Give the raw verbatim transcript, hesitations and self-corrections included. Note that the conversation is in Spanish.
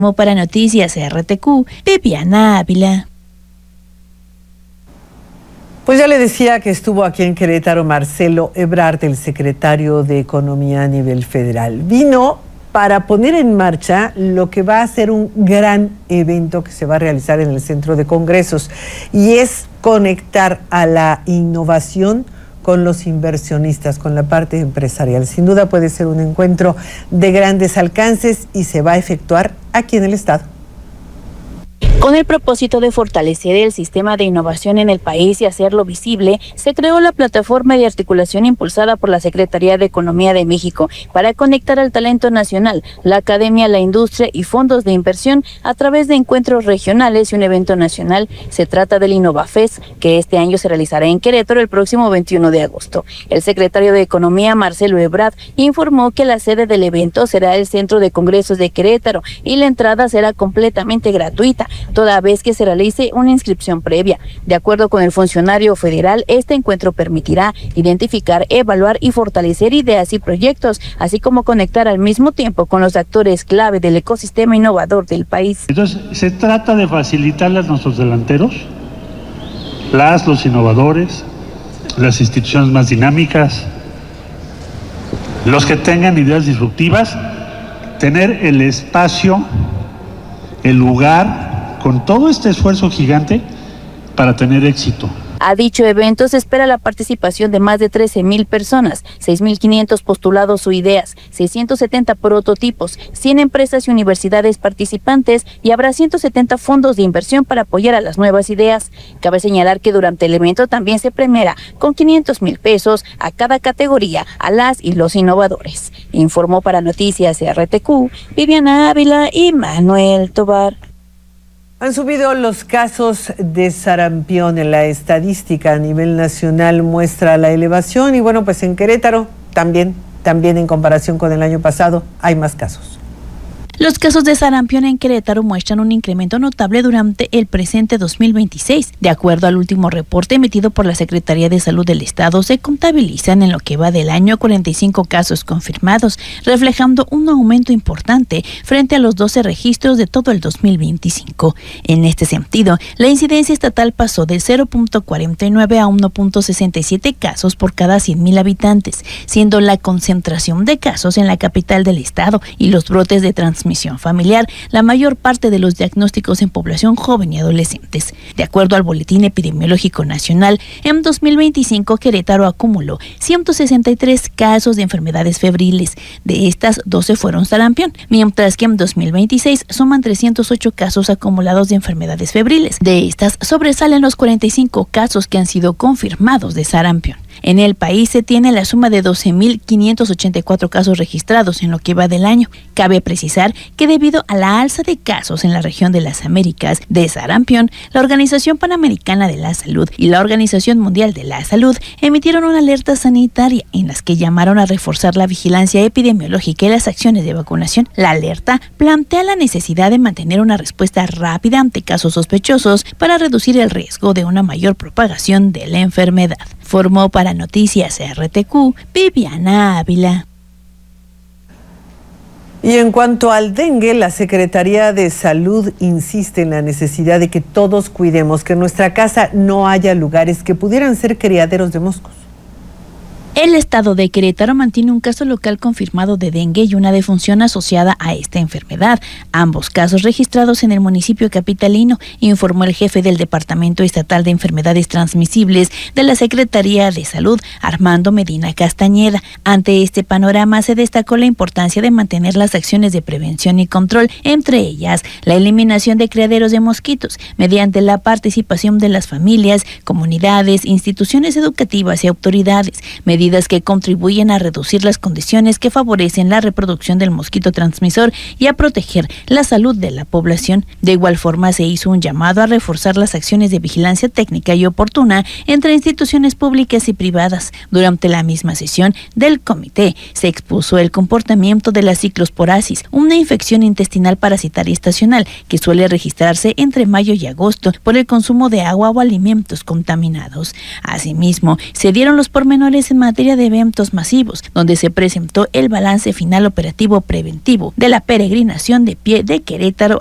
Como para Noticias R T Q, Viviana Ávila. Pues ya le decía que estuvo aquí en Querétaro Marcelo Ebrard, el secretario de Economía a nivel federal. Vino para poner en marcha lo que va a ser un gran evento que se va a realizar en el Centro de Congresos, y es conectar a la innovación con los inversionistas, con la parte empresarial. Sin duda puede ser un encuentro de grandes alcances y se va a efectuar aquí en el estado. Con el propósito de fortalecer el sistema de innovación en el país y hacerlo visible, se creó la plataforma de articulación impulsada por la Secretaría de Economía de México para conectar al talento nacional, la academia, la industria y fondos de inversión a través de encuentros regionales y un evento nacional. Se trata del InnovaFest, que este año se realizará en Querétaro el próximo veintiuno de agosto. El secretario de Economía, Marcelo Ebrard, informó que la sede del evento será el Centro de Congresos de Querétaro y la entrada será completamente gratuita, toda vez que se realice una inscripción previa. De acuerdo con el funcionario federal, este encuentro permitirá identificar, evaluar y fortalecer ideas y proyectos, así como conectar al mismo tiempo con los actores clave del ecosistema innovador del país. Entonces, se trata de facilitarle a nuestros delanteros, las, los innovadores, las instituciones más dinámicas, los que tengan ideas disruptivas, tener el espacio, el lugar, con todo este esfuerzo gigante para tener éxito. A dicho evento se espera la participación de más de trece mil personas, seis mil quinientos postulados o ideas, seiscientos setenta prototipos, cien empresas y universidades participantes, y habrá ciento setenta fondos de inversión para apoyar a las nuevas ideas. Cabe señalar que durante el evento también se premiará con quinientos mil pesos a cada categoría a las y los innovadores. Informó para Noticias R T Q, Viviana Ávila y Manuel Tobar. Han subido los casos de sarampión. En la estadística a nivel nacional muestra la elevación, y bueno, pues en Querétaro también, también en comparación con el año pasado hay más casos. Los casos de sarampión en Querétaro muestran un incremento notable durante el presente dos mil veintiséis. De acuerdo al último reporte emitido por la Secretaría de Salud del Estado, se contabilizan en lo que va del año cuarenta y cinco casos confirmados, reflejando un aumento importante frente a los doce registros de todo el dos mil veinticinco. En este sentido, la incidencia estatal pasó del cero punto cuarenta y nueve a uno punto sesenta y siete casos por cada cien mil habitantes, siendo la concentración de casos en la capital del estado y los brotes de transmisión familiar la mayor parte de los diagnósticos en población joven y adolescentes. De acuerdo al Boletín Epidemiológico Nacional, en dos mil veinticinco Querétaro acumuló ciento sesenta y tres casos de enfermedades febriles. De estas, doce fueron sarampión, mientras que en dos mil veintiséis suman trescientos ocho casos acumulados de enfermedades febriles. De estas, sobresalen los cuarenta y cinco casos que han sido confirmados de sarampión. En el país se tiene la suma de doce mil quinientos ochenta y cuatro casos registrados en lo que va del año. Cabe precisar que debido a la alza de casos en la región de las Américas de sarampión, la Organización Panamericana de la Salud y la Organización Mundial de la Salud emitieron una alerta sanitaria en las que llamaron a reforzar la vigilancia epidemiológica y las acciones de vacunación. La alerta plantea la necesidad de mantener una respuesta rápida ante casos sospechosos para reducir el riesgo de una mayor propagación de la enfermedad. Formó para Noticias R T Q, Viviana Ávila. Y en cuanto al dengue, la Secretaría de Salud insiste en la necesidad de que todos cuidemos que en nuestra casa no haya lugares que pudieran ser criaderos de moscos. El estado de Querétaro mantiene un caso local confirmado de dengue y una defunción asociada a esta enfermedad, ambos casos registrados en el municipio capitalino, informó el jefe del Departamento Estatal de Enfermedades Transmisibles de la Secretaría de Salud, Armando Medina Castañeda. Ante este panorama se destacó la importancia de mantener las acciones de prevención y control, entre ellas la eliminación de criaderos de mosquitos, mediante la participación de las familias, comunidades, instituciones educativas y autoridades, medidas que contribuyen a reducir las condiciones que favorecen la reproducción del mosquito transmisor y a proteger la salud de la población. De igual forma, se hizo un llamado a reforzar las acciones de vigilancia técnica y oportuna entre instituciones públicas y privadas. Durante la misma sesión del comité, se expuso el comportamiento de la ciclosporiasis, una infección intestinal parasitaria estacional que suele registrarse entre mayo y agosto por el consumo de agua o alimentos contaminados. Asimismo, se dieron los pormenores en materia materia de eventos masivos, donde se presentó el balance final operativo preventivo de la peregrinación de pie de Querétaro